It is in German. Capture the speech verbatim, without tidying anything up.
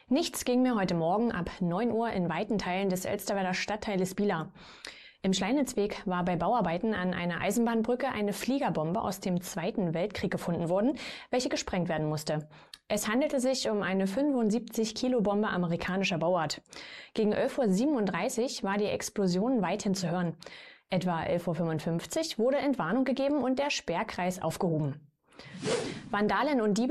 Nichts ging mehr heute Morgen ab neun Uhr in weiten Teilen des Elsterwerder Stadtteiles Bieler. Im Schleinitzweg war bei Bauarbeiten an einer Eisenbahnbrücke eine Fliegerbombe aus dem Zweiten Weltkrieg gefunden worden, welche gesprengt werden musste. Es handelte sich um eine fünfundsiebzig Kilo Bombe amerikanischer Bauart. Gegen elf Uhr siebenunddreißig war die Explosion weithin zu hören. Etwa elf Uhr fünfundfünfzig wurde Entwarnung gegeben und der Sperrkreis aufgehoben. Vandalen und Diebe